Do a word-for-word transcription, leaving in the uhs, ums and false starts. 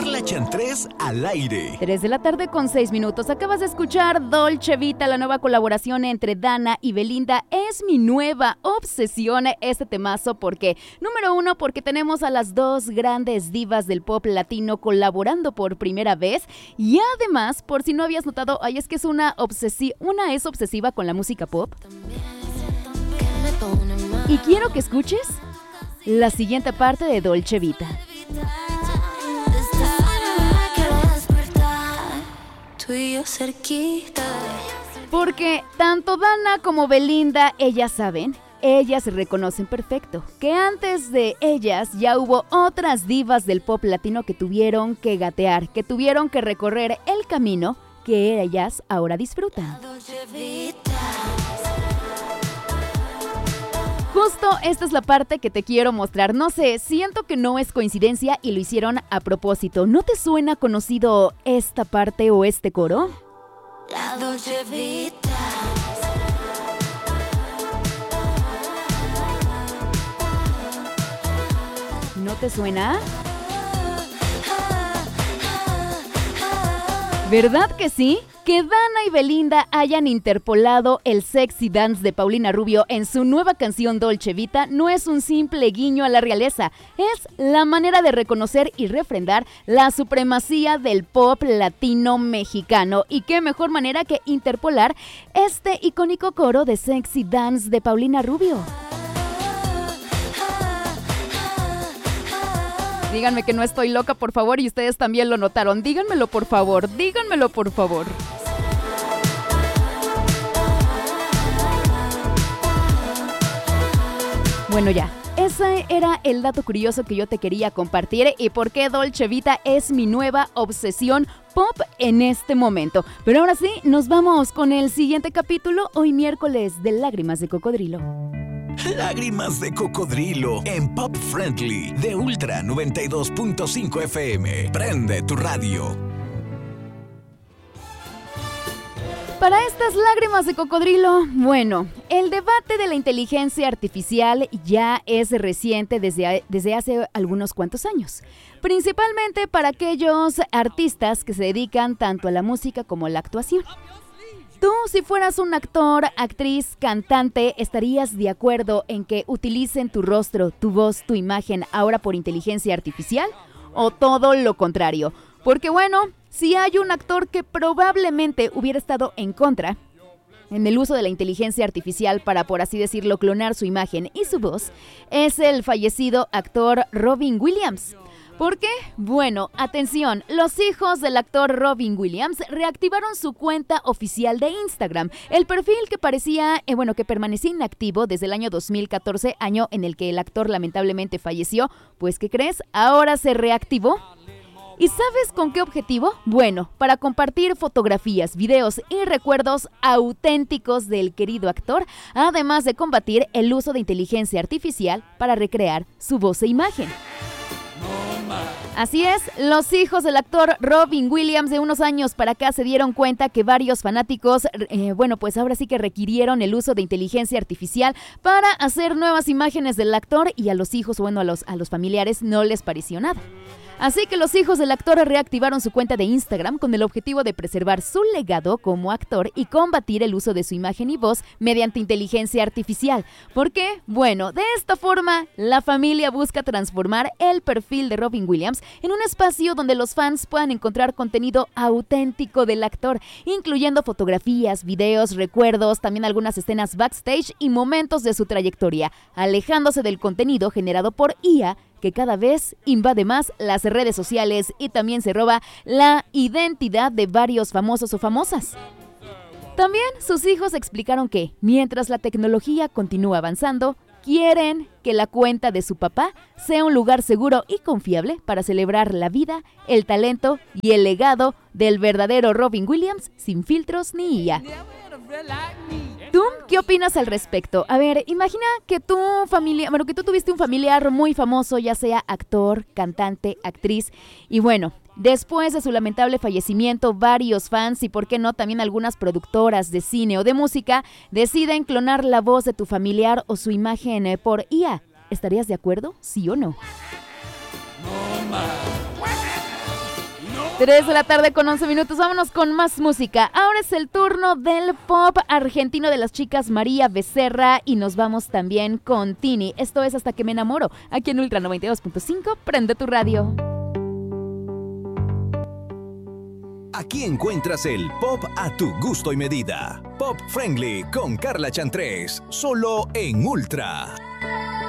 Carla Chantrés al aire. tres de la tarde con seis minutos. Acabas de escuchar Dolce Vita, la nueva colaboración entre Dana y Belinda. Es mi nueva obsesión este temazo porque, número uno, porque tenemos a las dos grandes divas del pop latino colaborando por primera vez. Y además, por si no habías notado, ay, es que es una obsesiva, una es obsesiva con la música pop. Y quiero que escuches la siguiente parte de Dolce Vita. Porque tanto Dana como Belinda, ellas saben, ellas reconocen perfecto que antes de ellas ya hubo otras divas del pop latino que tuvieron que gatear, que tuvieron que recorrer el camino que ellas ahora disfrutan. Justo esta es la parte que te quiero mostrar. No sé, siento que no es coincidencia y lo hicieron a propósito. ¿No te suena conocido esta parte o este coro? La Dolce Vita. ¿No te suena? ¿Verdad que sí? Que Dana y Belinda hayan interpolado el sexy dance de Paulina Rubio en su nueva canción Dolce Vita no es un simple guiño a la realeza, es la manera de reconocer y refrendar la supremacía del pop latino mexicano. Y qué mejor manera que interpolar este icónico coro de sexy dance de Paulina Rubio. Díganme que no estoy loca, por favor, y ustedes también lo notaron. Díganmelo, por favor, díganmelo, por favor. Bueno, ya, ese era el dato curioso que yo te quería compartir y por qué Dolce Vita es mi nueva obsesión pop en este momento. Pero ahora sí, nos vamos con el siguiente capítulo, hoy miércoles de Lágrimas de Cocodrilo. Lágrimas de Cocodrilo en Pop Friendly de Ultra noventa y dos punto cinco F M. Prende tu radio. Para estas lágrimas de cocodrilo, bueno, el debate de la inteligencia artificial ya es reciente desde, desde hace algunos cuantos años, principalmente para aquellos artistas que se dedican tanto a la música como a la actuación. Tú, si fueras un actor, actriz, cantante, ¿estarías de acuerdo en que utilicen tu rostro, tu voz, tu imagen ahora por inteligencia artificial? ¿O todo lo contrario? Porque bueno, si hay un actor que probablemente hubiera estado en contra en el uso de la inteligencia artificial para, por así decirlo, clonar su imagen y su voz, es el fallecido actor Robin Williams. ¿Por qué? Bueno, atención, los hijos del actor Robin Williams reactivaron su cuenta oficial de Instagram, el perfil que parecía, eh, bueno, que permanecía inactivo desde el año dos mil catorce, año en el que el actor lamentablemente falleció. Pues, ¿qué crees? Ahora se reactivó. ¿Y sabes con qué objetivo? Bueno, para compartir fotografías, videos y recuerdos auténticos del querido actor, además de combatir el uso de inteligencia artificial para recrear su voz e imagen. Así es, los hijos del actor Robin Williams de unos años para acá se dieron cuenta que varios fanáticos, eh, bueno, pues ahora sí que requirieron el uso de inteligencia artificial para hacer nuevas imágenes del actor y a los hijos, bueno, a los, a los familiares no les pareció nada. Así que los hijos del actor reactivaron su cuenta de Instagram con el objetivo de preservar su legado como actor y combatir el uso de su imagen y voz mediante inteligencia artificial. ¿Por qué? Bueno, de esta forma, la familia busca transformar el perfil de Robin Williams en un espacio donde los fans puedan encontrar contenido auténtico del actor, incluyendo fotografías, videos, recuerdos, también algunas escenas backstage y momentos de su trayectoria, alejándose del contenido generado por I A que cada vez invade más las redes sociales y también se roba la identidad de varios famosos o famosas. También sus hijos explicaron que, mientras la tecnología continúa avanzando, quieren que la cuenta de su papá sea un lugar seguro y confiable para celebrar la vida, el talento y el legado del verdadero Robin Williams sin filtros ni I A. ¿Tú qué opinas al respecto? A ver, imagina que tu familia, bueno, que tú tuviste un familiar muy famoso, ya sea actor, cantante, actriz, y bueno, después de su lamentable fallecimiento, varios fans y, por qué no, también algunas productoras de cine o de música deciden clonar la voz de tu familiar o su imagen por I A. ¿Estarías de acuerdo? ¿Sí o no? No más. tres de la tarde con once minutos, vámonos con más música. Ahora es el turno del pop argentino de las chicas María Becerra y nos vamos también con Tini. Esto es Hasta que me enamoro, aquí en Ultra noventa y dos punto cinco, prende tu radio. Aquí encuentras el pop a tu gusto y medida. Pop Friendly con Carla Chantrés, solo en Ultra.